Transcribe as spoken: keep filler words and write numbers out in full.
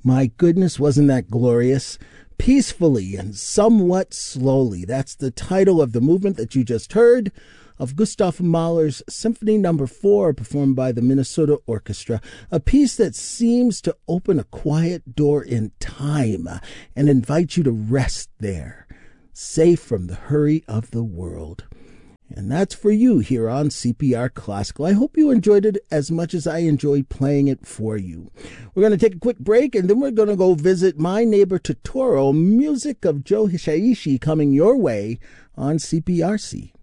My goodness, wasn't that glorious? Peacefully and somewhat slowly. That's the title of the movement that you just heard of Gustav Mahler's Symphony Number Four, performed by the Minnesota Orchestra, a piece that seems to open a quiet door in time and invite you to rest there, safe from the hurry of the world. And that's for you here on C P R Classical. I hope you enjoyed it as much as I enjoyed playing it for you. We're going to take a quick break, and then we're going to go visit My Neighbor Totoro, music of Joe Hisaishi, coming your way on C P R C.